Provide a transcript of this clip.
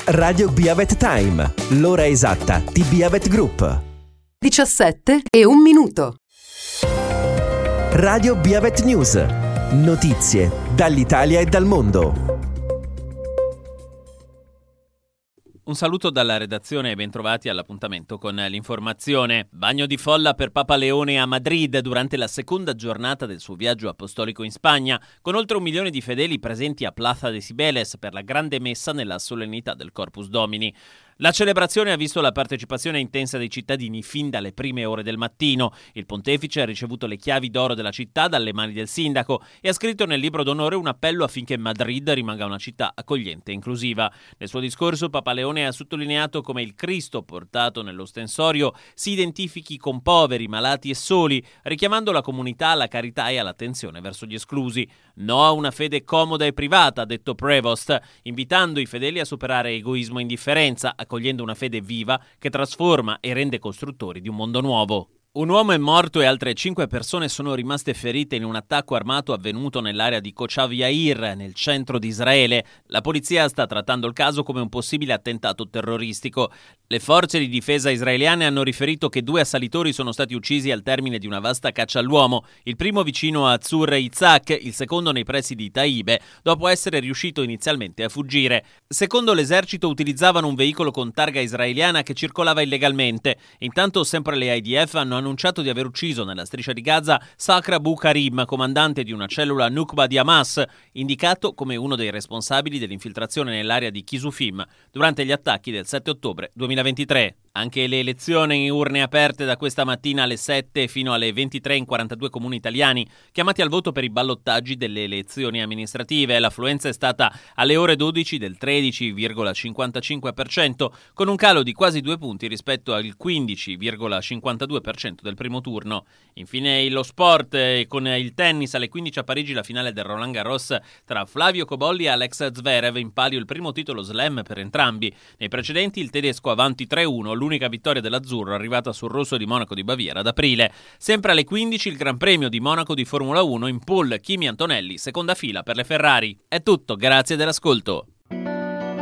Radio Beavet Time, l'ora esatta di Beavet Group. 17:01. Radio Beavet News, notizie dall'Italia e dal mondo. Un saluto dalla redazione e bentrovati all'appuntamento con l'informazione. Bagno di folla per Papa Leone a Madrid durante la seconda giornata del suo viaggio apostolico in Spagna, con oltre 1 milione di fedeli presenti a Plaza de Cibeles per la grande messa nella solennità del Corpus Domini. La celebrazione ha visto la partecipazione intensa dei cittadini fin dalle prime ore del mattino. Il pontefice ha ricevuto le chiavi d'oro della città dalle mani del sindaco e ha scritto nel libro d'onore un appello affinché Madrid rimanga una città accogliente e inclusiva. Nel suo discorso Papa Leone ha sottolineato come il Cristo portato nell'ostensorio si identifichi con poveri, malati e soli, richiamando la comunità alla carità e all'attenzione verso gli esclusi. No a una fede comoda e privata, ha detto Prevost, invitando i fedeli a superare egoismo e indifferenza, accogliendo una fede viva che trasforma e rende costruttori di un mondo nuovo. Un uomo è morto e altre 5 persone sono rimaste ferite in un attacco armato avvenuto nell'area di Kochav Yair, nel centro di Israele. La polizia sta trattando il caso come un possibile attentato terroristico. Le forze di difesa israeliane hanno riferito che 2 assalitori sono stati uccisi al termine di una vasta caccia all'uomo, il primo vicino a Zur Yitzhak, il secondo nei pressi di Taibe, dopo essere riuscito inizialmente a fuggire. Secondo l'esercito utilizzavano un veicolo con targa israeliana che circolava illegalmente. Intanto sempre le IDF hanno annunciato di aver ucciso nella striscia di Gaza Sakra Abu Karim, comandante di una cellula Nukba di Hamas, indicato come uno dei responsabili dell'infiltrazione nell'area di Kisufim durante gli attacchi del 7 ottobre 2023. Anche le elezioni in urne aperte da questa mattina alle 7 fino alle 23 in 42 comuni italiani, chiamati al voto per i ballottaggi delle elezioni amministrative. L'affluenza è stata alle ore 12 del 13,55%, con un calo di quasi 2 punti rispetto al 15,52% del primo turno. Infine lo sport, con il tennis alle 15 a Parigi la finale del Roland Garros tra Flavio Cobolli e Alex Zverev, in palio il primo titolo slam per entrambi. Nei precedenti il tedesco avanti 3-1, l'unica vittoria dell'azzurro arrivata sul rosso di Monaco di Baviera ad aprile. Sempre alle 15 il Gran Premio di Monaco di Formula 1 in pole Kimi Antonelli, seconda fila per le Ferrari. È tutto, grazie dell'ascolto.